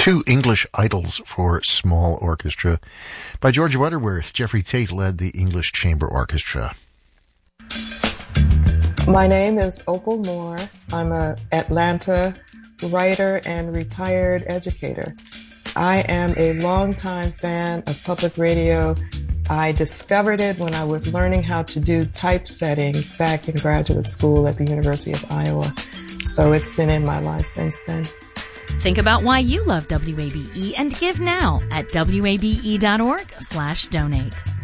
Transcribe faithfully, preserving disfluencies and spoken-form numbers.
Two English Idols for Small Orchestra by George Butterworth. Jeffrey Tate led the English Chamber Orchestra. My name is Opal Moore. I'm an Atlanta writer and retired educator. I am a longtime fan of public radio. I discovered it when I was learning how to do typesetting back in graduate school at the University of Iowa. So it's been in my life since then. Think about why you love W A B E and give now at W A B E dot org slash donate.